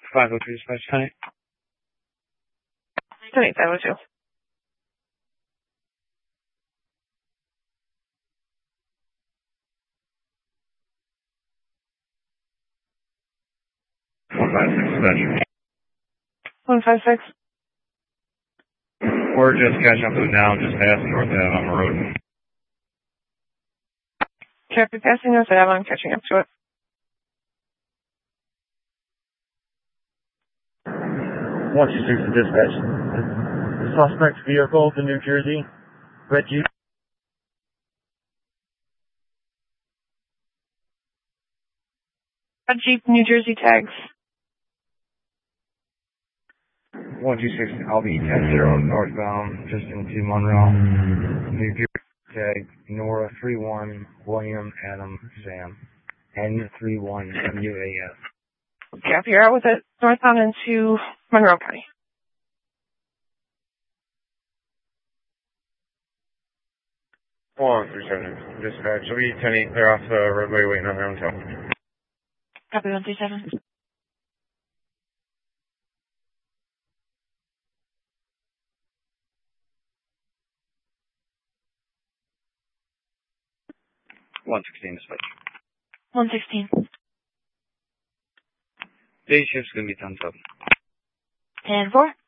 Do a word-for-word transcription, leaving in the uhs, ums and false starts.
five oh two dispatch, ten eight. ten eight, five oh two. one five six dispatch. one five six. We're just catching up to it now, just past North Ave on the road. Copy, passing North Ave, I'm catching up to it. one two six dispatch. The suspect's vehicle in New Jersey, red Jeep. Red Jeep, New Jersey tags. one two six, I'll be ten zero northbound, just into Monroe. New Jersey tag, Nora three one, William Adam Sam, N three one W A S. Copy, you're out with it. Northbound into Monroe County. one three seven, dispatch. I'll be ten eight, they're off the roadway waiting on their own tow. Copy, one three seven. one sixteen, dispatch. one sixteen. Day shift's gonna be ten seven. ten four.